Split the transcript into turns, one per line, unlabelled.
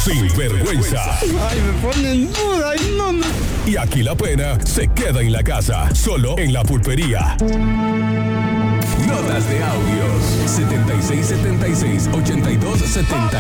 sin vergüenza.
Ay, me ponen duda y no.
Y aquí la pena se queda en la casa, solo en La Pulpería. Notas de audios 7676-8270.